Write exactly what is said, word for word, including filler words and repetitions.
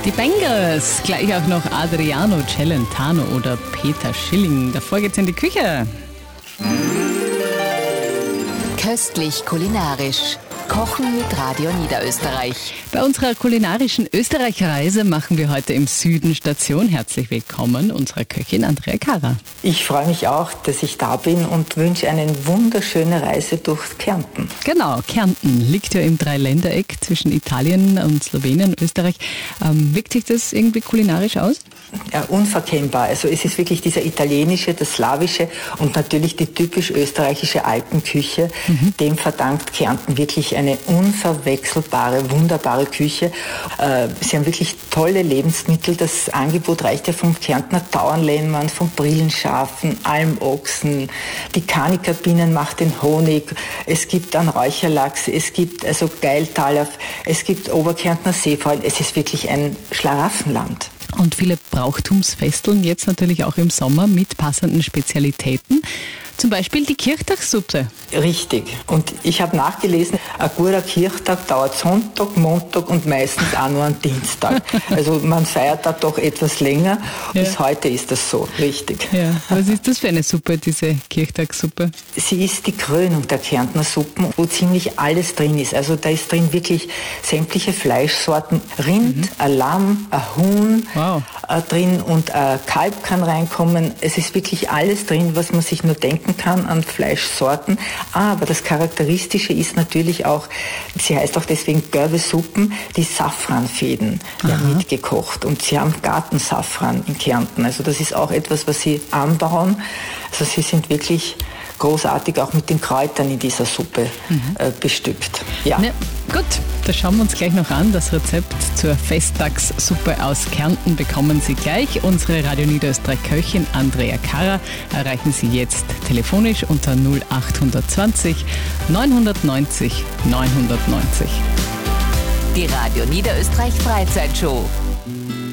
Die Bengals, gleich auch noch Adriano Celentano oder Peter Schilling. Davor geht's in die Küche. Köstlich kulinarisch. Kochen mit Radio Niederösterreich. Bei unserer kulinarischen Österreich-Reise machen wir heute im Süden Station. Herzlich willkommen, unserer Köchin Andrea Karrer. Ich freue mich auch, dass ich da bin und wünsche eine wunderschöne Reise durch Kärnten. Genau, Kärnten liegt ja im Dreiländereck zwischen Italien und Slowenien und Österreich. Ähm, wirkt sich das irgendwie kulinarisch aus? Ja, unverkennbar. Also es ist wirklich dieser italienische, das slawische und natürlich die typisch österreichische Alpenküche. Mhm. Dem verdankt Kärnten wirklich eine unverwechselbare, wunderbare Küche. Äh, sie haben wirklich tolle Lebensmittel. Das Angebot reicht ja vom Kärntner Tauernlämmern, vom Brillenschafen, Almochsen. Die Kanikabienen macht den Honig. Es gibt dann Räucherlachs, es gibt also Geiltaler, es gibt Oberkärntner Seefreude. Es ist wirklich ein Schlaraffenland. Und viele Brauchtumsfesteln jetzt natürlich auch im Sommer mit passenden Spezialitäten. Zum Beispiel die Kirchtagsuppe. Richtig. Und ich habe nachgelesen, ein guter Kirchtag dauert Sonntag, Montag und meistens auch nur am Dienstag. Also man feiert da doch etwas länger. Ja. Bis heute ist das so. Richtig. Ja. Was ist das für eine Suppe, diese Kirchtagsuppe? Sie ist die Krönung der Kärntner Suppen, wo ziemlich alles drin ist. Also da ist drin wirklich sämtliche Fleischsorten. Rind, mhm. ein Lamm, ein Huhn wow. äh, drin und ein Kalb kann reinkommen. Es ist wirklich alles drin, was man sich nur denken kann an Fleischsorten. Aber das Charakteristische ist natürlich auch, sie heißt auch deswegen Görvesuppen, die Safranfäden werden mitgekocht. Und sie haben Gartensafran in Kärnten. Also das ist auch etwas, was sie anbauen. Also sie sind wirklich großartig auch mit den Kräutern in dieser Suppe mhm. äh, bestückt. Ja. Na, gut, das schauen wir uns gleich noch an. Das Rezept zur Festtagssuppe aus Kärnten bekommen Sie gleich. Unsere Radio Niederösterreich Köchin Andrea Karrer erreichen Sie jetzt telefonisch unter null acht zwanzig neunhundertneunzig neunhundertneunzig. Die Radio Niederösterreich Freizeitshow.